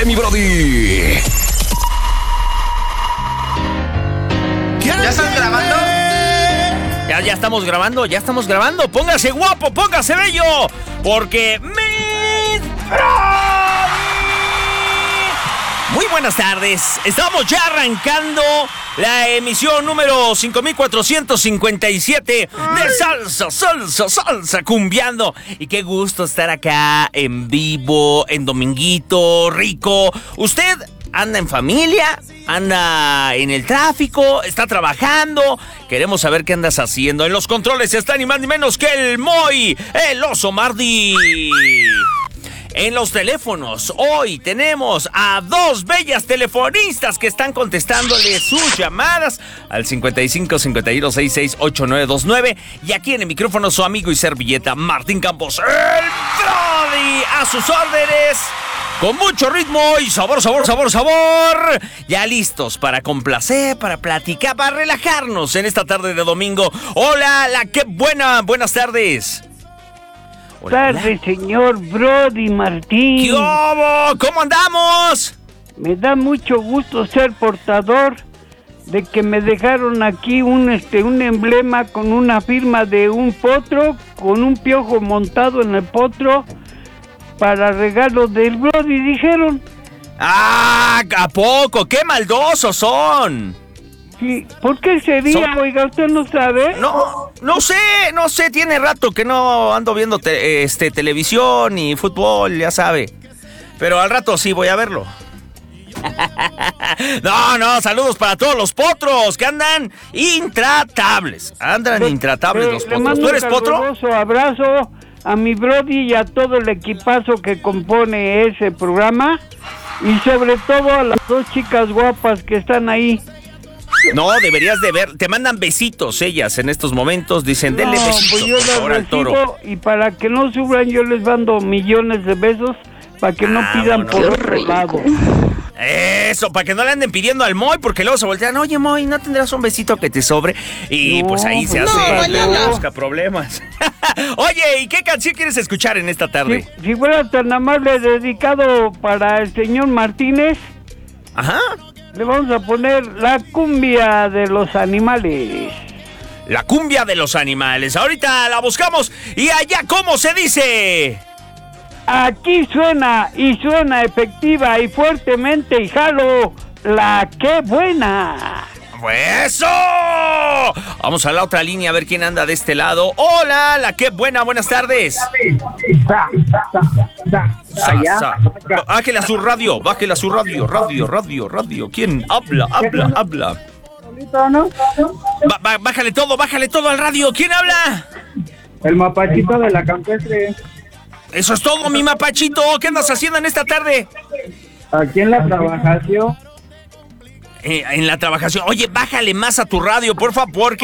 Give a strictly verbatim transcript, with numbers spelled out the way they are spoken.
mi Brody. ¿Ya estás grabando? Ya, ya estamos grabando, ya estamos grabando. Póngase guapo, póngase bello, porque mi Brody. Muy buenas tardes. Estamos ya arrancando la emisión número cinco mil cuatrocientos cincuenta y siete de Salsa, Salsa, Salsa Cumbiando. Y qué gusto estar acá en vivo, en dominguito rico. ¿Usted anda en familia? ¿Anda en el tráfico? ¿Está trabajando? Queremos saber qué andas haciendo. En los controles está ni más ni menos que el Moy, el Oso Mardi. En los teléfonos, hoy tenemos a dos bellas telefonistas que están contestándole sus llamadas al cincuenta y cinco, cincuenta y dos, sesenta y seis, ochenta y nueve veintinueve. Y aquí en el micrófono su amigo y servilleta Martín Campos, el Brody, a sus órdenes. Con mucho ritmo y sabor, sabor, sabor, sabor. Ya listos para complacer, para platicar, para relajarnos en esta tarde de domingo. Hola, la qué buena, buenas tardes. Hola, tarde, señor Brody Martín. ¿Qué hubo? ¿Cómo andamos? Me da mucho gusto ser portador de que me dejaron aquí un este un emblema con una firma de un potro, con un piojo montado en el potro, para regalo del Brody, dijeron. ¡Ah! ¿A poco? ¡Qué maldosos son! Sí, ¿por qué sería? Son... Oiga, ¿usted no sabe? No, no sé, no sé, tiene rato que no ando viendo te, este, televisión y fútbol, ya sabe. Pero al rato sí voy a verlo. No, no, saludos para todos los potros que andan intratables. Andan le, intratables le, los le potros. mando ¿Tú eres un potro? Un abrazo a mi Brody y a todo el equipazo que compone ese programa. Y sobre todo a las dos chicas guapas que están ahí. No, deberías de ver, te mandan besitos ellas en estos momentos, dicen, no, denle besitos, pues yo por favor, al toro. Y para que no sufran, yo les mando millones de besos para que ah, no pidan bueno, por otro lado. Eso, para que no le anden pidiendo al Moy, porque luego se voltean, oye Moy, ¿no tendrás un besito que te sobre? Y no, pues ahí se hace, no, no, no. busca problemas. Oye, ¿y qué canción quieres escuchar en esta tarde? Si, si fuera tan amable, dedicado para el señor Martínez. Ajá. Le vamos a poner la cumbia de los animales. La cumbia de los animales. Ahorita la buscamos. Y allá, ¿cómo se dice? Aquí suena, y suena efectiva y fuertemente, y jalo, la qué buena. ¡Eso! Vamos a la otra línea a ver quién anda de este lado. Hola, la qué buena, buenas tardes. Sa, sa, sa. Bájale a su radio, bájale a su radio, radio, radio, radio. ¿Quién habla, habla, habla? Ba- bájale todo, bájale todo al radio. ¿Quién habla? El mapachito de la campestre. Eso es todo, mi mapachito. ¿Qué andas haciendo en esta tarde? Aquí en la trabajación. Eh, en la trabajación. Oye, bájale más a tu radio, por favor, porque